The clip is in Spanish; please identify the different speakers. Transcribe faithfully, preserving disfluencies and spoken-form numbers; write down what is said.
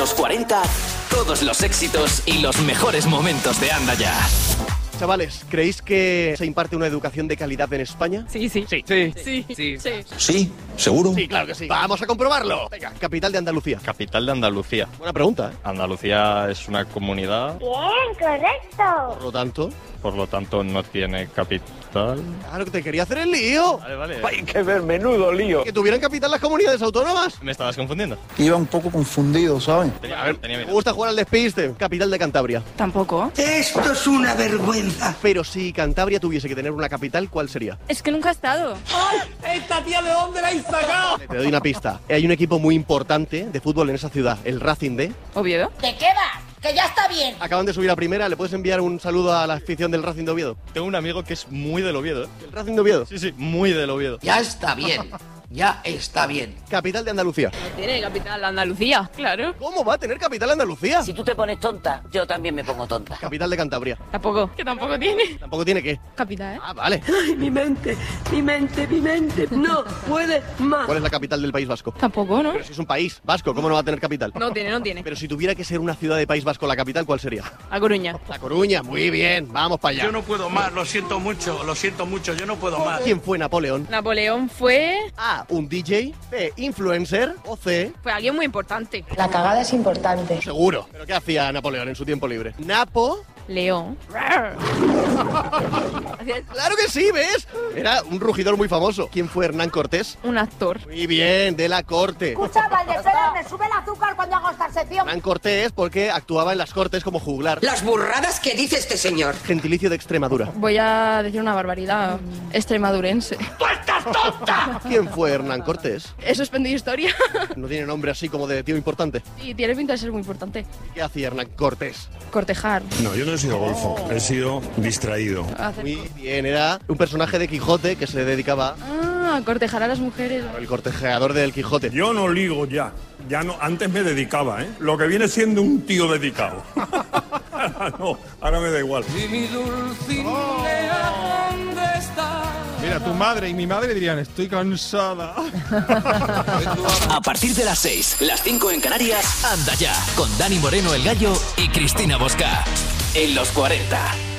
Speaker 1: los cuarenta, todos los éxitos y los mejores momentos de Anda Ya.
Speaker 2: Chavales, ¿creéis que se imparte una educación de calidad en España?
Speaker 3: Sí, sí.
Speaker 2: Sí.
Speaker 3: Sí. Sí. Sí. Sí.
Speaker 4: Sí, ¿seguro?
Speaker 2: Sí, claro que sí. Vamos a comprobarlo. Venga, capital de Andalucía.
Speaker 5: Capital de Andalucía.
Speaker 2: Buena pregunta, ¿eh?
Speaker 5: Andalucía es una comunidad,
Speaker 6: Bien, correcto.
Speaker 2: Por lo tanto...
Speaker 5: por lo tanto no tiene capital.
Speaker 2: Claro que te quería hacer el lío.
Speaker 5: Vale, vale.
Speaker 4: Hay que ver, menudo lío.
Speaker 2: Que tuvieran capital las comunidades autónomas.
Speaker 5: ¿Me estabas confundiendo?
Speaker 4: Iba un poco confundido, ¿sabes?
Speaker 5: Tenía,
Speaker 2: A ver,
Speaker 5: tenía
Speaker 2: me
Speaker 5: miedo.
Speaker 2: gusta jugar al despiste. Capital de Cantabria.
Speaker 3: Tampoco.
Speaker 7: Esto es una vergüenza.
Speaker 2: Pero si Cantabria tuviese que tener una capital, ¿cuál sería?
Speaker 3: Es que nunca he estado.
Speaker 7: ¿Esta tía de dónde la he sacado?
Speaker 2: Te doy una pista. Hay un equipo muy importante de fútbol en esa ciudad, el Racing de...
Speaker 3: Oviedo.
Speaker 6: ¿De qué va? Que ya está bien.
Speaker 2: Acaban de subir a primera. ¿Le puedes enviar un saludo a la afición del Racing de Oviedo?
Speaker 5: Tengo un amigo que es muy del Oviedo, ¿eh?
Speaker 2: ¿El Racing de Oviedo?
Speaker 5: Sí, sí, muy del Oviedo.
Speaker 7: Ya está bien. Ya está bien.
Speaker 2: Capital de Andalucía.
Speaker 3: Tiene capital Andalucía. Claro.
Speaker 2: ¿Cómo va a tener capital Andalucía?
Speaker 8: Si tú te pones tonta, yo también me pongo tonta.
Speaker 2: Capital de Cantabria.
Speaker 3: Tampoco. Que tampoco tiene.
Speaker 2: ¿Tampoco tiene qué?
Speaker 3: Capital, ¿eh?
Speaker 2: Ah, vale.
Speaker 9: Ay, mi mente, mi mente, mi mente. No puede más.
Speaker 2: ¿Cuál es la capital del País Vasco?
Speaker 3: Tampoco, ¿no?
Speaker 2: Pero si es un país vasco, ¿cómo no va a tener capital?
Speaker 3: No tiene, no tiene.
Speaker 2: Pero si tuviera que ser una ciudad de País Vasco la capital, ¿cuál sería?
Speaker 3: A Coruña.
Speaker 2: La Coruña. Muy bien. Vamos para allá.
Speaker 10: Yo no puedo más, lo siento mucho, lo siento mucho, yo no puedo más.
Speaker 2: ¿Quién fue Napoleón?
Speaker 3: Napoleón fue...
Speaker 2: A. Un D J. B. Influencer. O C.
Speaker 3: Fue alguien muy importante.
Speaker 9: La cagada es importante.
Speaker 2: Seguro. ¿Pero qué hacía Napoleón en su tiempo libre? Napo.
Speaker 3: León.
Speaker 2: Claro que sí, ¿ves? Era un rugidor muy famoso. ¿Quién fue Hernán Cortés?
Speaker 3: Un actor.
Speaker 2: Muy bien, de la corte.
Speaker 6: Escucha, Valdecera, me sube el azúcar cuando hago esta sección.
Speaker 2: Hernán Cortés porque actuaba en las cortes como juglar.
Speaker 7: Las burradas que dice este señor.
Speaker 2: Gentilicio de Extremadura.
Speaker 3: Voy a decir una barbaridad. Extremadurense.
Speaker 2: ¿Quién fue Hernán Cortés?
Speaker 3: He suspendido historia.
Speaker 2: No tiene nombre así como de tío importante.
Speaker 3: Y tiene pinta de ser muy importante.
Speaker 2: ¿Qué hacía Hernán Cortés?
Speaker 3: Cortejar.
Speaker 11: No, yo no he sido golfo, he sido distraído.
Speaker 3: Hacer-
Speaker 2: Muy bien, era un personaje de Quijote que se dedicaba
Speaker 3: Ah, cortejar a las mujeres.
Speaker 2: al cortejeador del Quijote.
Speaker 11: Yo no ligo ya, ya no, antes me dedicaba, ¿eh? Lo que viene siendo un tío dedicado. No, ahora me da igual.
Speaker 12: Mira, tu madre y mi madre dirían, estoy cansada.
Speaker 1: A partir de las seis, las cinco en Canarias, Anda Ya, con Dani Moreno el Gallo y Cristina Bosca. En los cuarenta.